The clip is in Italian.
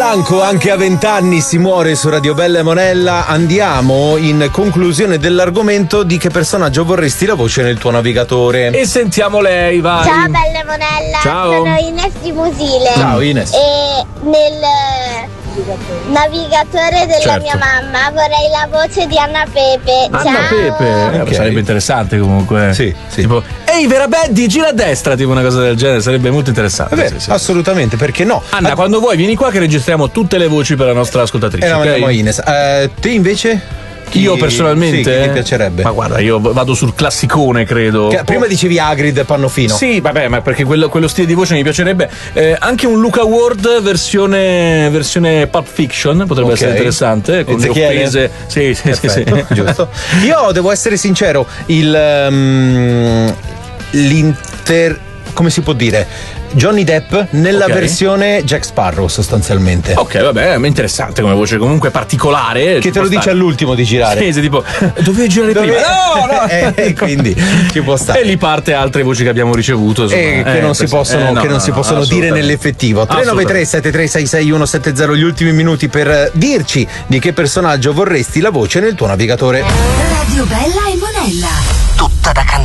Blanco, anche a 20 anni si muore su Radio Bella e Monella. Andiamo in conclusione dell'argomento. Di che personaggio vorresti la voce nel tuo navigatore? E sentiamo lei, vai. Ciao Bella e Monella, Ciao. sono Ines di Musile. Ciao Ines. E nel navigatore della Certo. mia mamma vorrei la voce di Anna Pepe. Anna Ciao. Pepe, Ok. sarebbe interessante comunque. Sì, sì. Tipo, ehi Verabeddi, gira a destra, tipo una cosa del genere, sarebbe molto interessante. È vero, Sì, sì. assolutamente, perché no? Anna, quando vuoi vieni qua che registriamo tutte le voci per la nostra ascoltatrice. E la ok? mandiamo a Ines. Te invece? Io personalmente? Sì, chi ti piacerebbe? Ma guarda, io vado sul classicone, credo. Prima dicevi Hagrid e Pannofino. Sì, vabbè, ma perché quello stile di voce mi piacerebbe. Anche un Luca Ward versione Pulp Fiction potrebbe Ok. essere interessante. Con le Ezechiele? offese. Sì, Perfetto, sì. giusto. Io devo essere sincero, come si può dire? Johnny Depp nella Ok. versione Jack Sparrow, sostanzialmente. Ok, vabbè, ma interessante come voce, comunque particolare. Che te lo dice all'ultimo di girare. Sì, sì, tipo, dovevi girare prima. No! Quindi ci può stare. E lì parte altre voci che abbiamo ricevuto. Insomma, Che non si possono, no, che non no, si no, possono dire assolutamente. nell'effettivo. 393 73661 70, gli ultimi minuti per dirci di che personaggio vorresti la voce nel tuo navigatore. Radio Bella e Monella. Tutta da cantare.